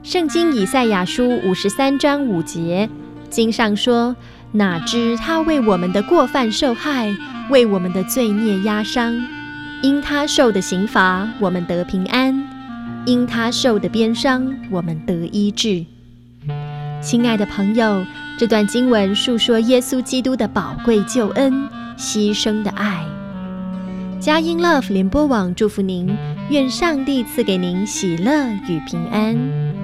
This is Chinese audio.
圣经以赛亚书53章5节，经上说：哪知他为我们的过犯受害，为我们的罪孽压伤。因他受的刑罚，我们得平安；因他受的鞭伤，我们得医治。亲爱的朋友，这段经文述说耶稣基督的宝贵救恩、牺牲的爱。佳音 Love 联播网祝福您，愿上帝赐给您喜乐与平安。